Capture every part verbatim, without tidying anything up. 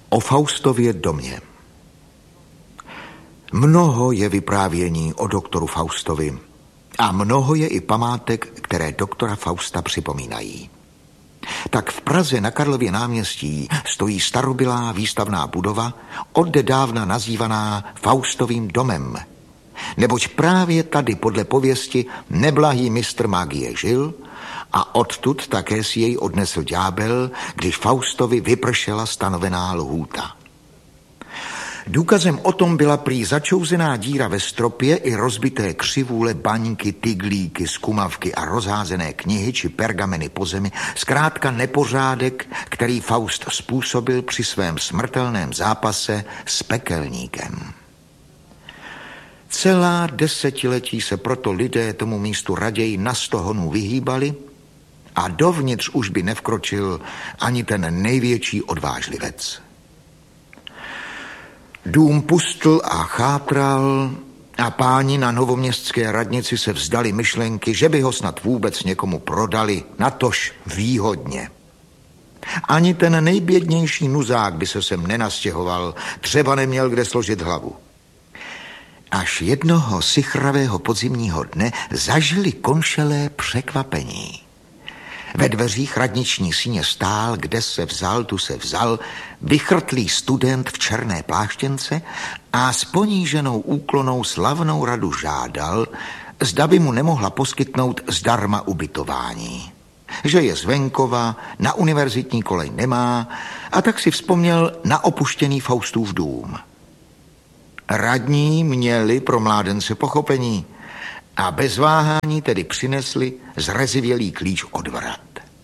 O Faustově domě. Mnoho je vyprávění o doktoru Faustovi a mnoho je i památek, které doktora Fausta připomínají. Tak v Praze na Karlově náměstí stojí starobylá výstavná budova, oddávna nazývaná Faustovým domem. Neboť právě tady podle pověsti neblahý mistr magie žil a odtud také si jej odnesl ďábel, když Faustovi vypršela stanovená lhůta. Důkazem o tom byla prý začouzená díra ve stropě i rozbité křivůle, baňky, tyglíky, skumavky a rozházené knihy či pergameny po zemi, zkrátka nepořádek, který Faust způsobil při svém smrtelném zápase s pekelníkem. Celá desetiletí se proto lidé tomu místu raději na sto honů vyhýbali a dovnitř už by nevkročil ani ten největší odvážlivec. Dům pustl a chátral a páni na novoměstské radnici se vzdali myšlenky, že by ho snad vůbec někomu prodali, natož výhodně. Ani ten nejbědnější nuzák by se sem nenastěhoval, třeba neměl kde složit hlavu. Až jednoho sichravého podzimního dne zažili konšelé překvapení. Ve dveřích radniční síně stál, kde se vzal, tu se vzal, vychrtlý student v černé pláštěnce a s poníženou úklonou slavnou radu žádal, zda by mu nemohla poskytnout zdarma ubytování. Že je z venkova, na univerzitní kolej nemá a tak si vzpomněl na opuštěný Faustův dům. Radní měli pro mládence pochopení a bez váhání tedy přinesli zrezivělý klíč od vrat.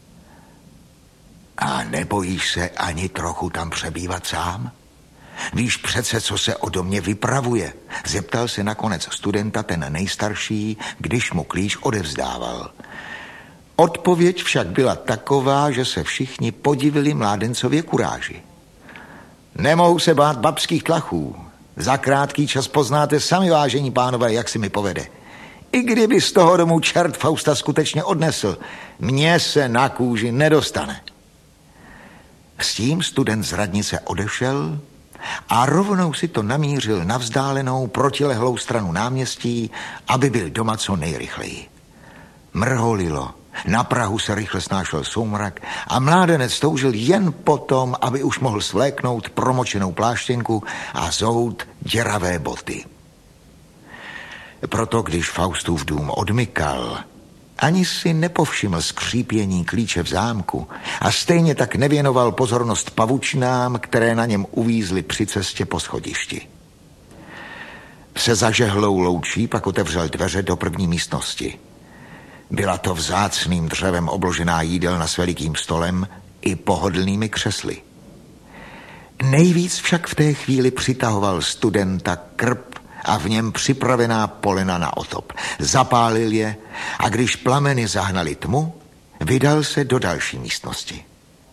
A nebojíš se ani trochu tam přebývat sám? Víš přece, co se o domě vypravuje, zeptal se nakonec studenta ten nejstarší, když mu klíč odevzdával. Odpověď však byla taková, že se všichni podivili mládencově kuráži. Nemohu se bát babských tlachů. Za krátký čas poznáte sami, vážení pánové, jak si mi povede. I kdyby z toho domu čert Fausta skutečně odnesl, mně se na kůži nedostane. S tím student z radnice odešel a rovnou si to namířil na vzdálenou protilehlou stranu náměstí, aby byl doma co nejrychleji. Mrholilo, na prahu se rychle snášel soumrak a mládenec toužil jen potom, aby už mohl svléknout promočenou pláštěnku a zout děravé boty. Proto, když Faustův dům odmykal, ani si nepovšiml skřípění klíče v zámku a stejně tak nevěnoval pozornost pavučinám, které na něm uvízly při cestě po schodišti. Se zažehlou loučí pak otevřel dveře do první místnosti. Byla to vzácným dřevem obložená jídelna s velikým stolem i pohodlnými křesly. Nejvíc však v té chvíli přitahoval studenta krb a v něm připravená polena na otop. Zapálil je a když plameny zahnali tmu, vydal se do další místnosti.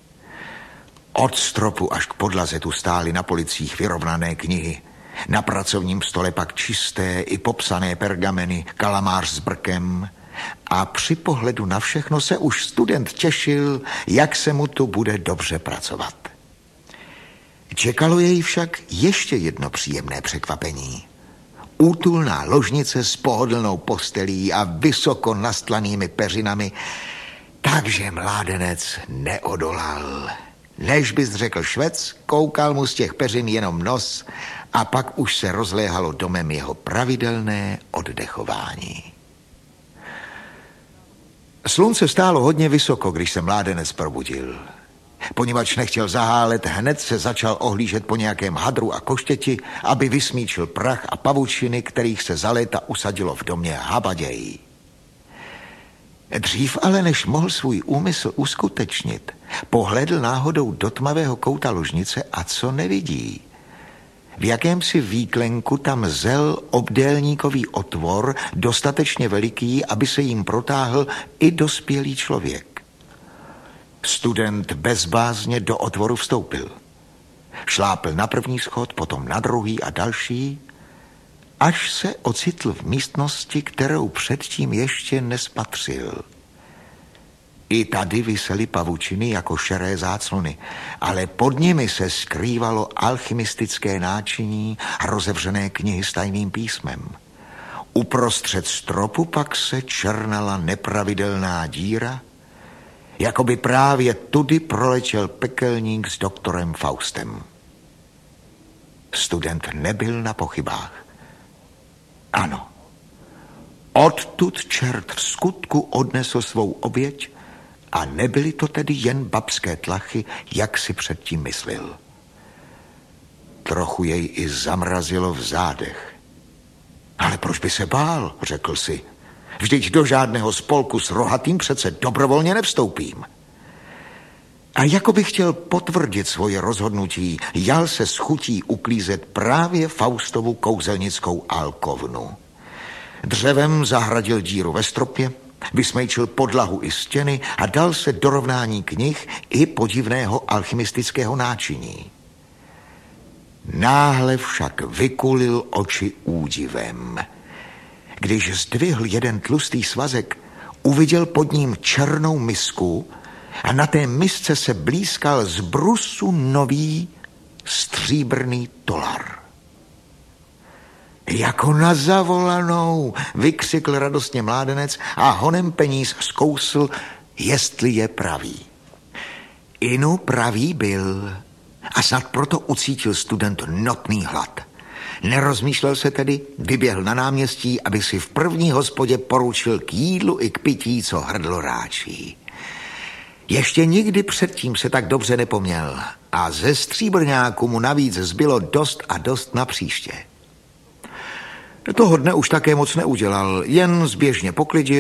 Od stropu až k podlaze tu stály na policích vyrovnané knihy. Na pracovním stole pak čisté i popsané pergameny, kalamář s brkem a při pohledu na všechno se už student těšil, jak se mu tu bude dobře pracovat. Čekalo jej však ještě jedno příjemné překvapení. Útulná ložnice s pohodlnou postelí a vysoko nastlanými peřinami, takže mládenec neodolal. Než bys řekl švec, koukal mu z těch peřin jenom nos a pak už se rozléhalo domem jeho pravidelné oddechování. Slunce stálo hodně vysoko, když se mládenec probudil. Poněvadž nechtěl zahálet, hned se začal ohlížet po nějakém hadru a koštěti, aby vysmíčil prach a pavučiny, kterých se za léta usadilo v domě habaději. Dřív ale, než mohl svůj úmysl uskutečnit, pohledl náhodou do tmavého kouta ložnice a co nevidí. V jakémsi výklenku tam zel obdélníkový otvor, dostatečně veliký, aby se jim protáhl i dospělý člověk. Student bezbázně do otvoru vstoupil. Šlápl na první schod, potom na druhý a další, až se ocitl v místnosti, kterou předtím ještě nespatřil. I tady visely pavučiny jako šeré záclony, ale pod nimi se skrývalo alchymistické náčiní a rozevřené knihy s tajným písmem. Uprostřed stropu pak se černala nepravidelná díra, jako by právě tudy proletěl pekelník s doktorem Faustem. Student nebyl na pochybách. Ano, odtud čert v skutku odnesl svou oběť a nebyly to tedy jen babské tlachy, jak si předtím myslel. Trochu jej i zamrazilo v zádech. Ale proč by se bál, řekl si. Vždyť do žádného spolku s rohatým přece dobrovolně nevstoupím. A jako by chtěl potvrdit svoje rozhodnutí, jal se s chutí uklízet právě Faustovu kouzelnickou alkovnu. Dřevem zahradil díru ve stropě, vysmejčil podlahu i stěny a dal se do rovnání knih i podivného alchymistického náčiní. Náhle však vykulil oči údivem. Když zdvihl jeden tlustý svazek, uviděl pod ním černou misku a na té misce se blízkal z brusu nový stříbrný tolar. Jako na zavolanou, vykřikl radostně mládenec a honem peníz zkousl, jestli je pravý. Inu pravý byl a snad proto ucítil student notný hlad. Nerozmýšlel se tedy, vyběhl na náměstí, aby si v první hospodě poručil k jídlu i k pití, co hrdlo ráčí. Ještě nikdy předtím se tak dobře nepoměl a ze stříbrňáku mu navíc zbylo dost a dost na příště. Toho dne už také moc neudělal, jen zběžně poklidil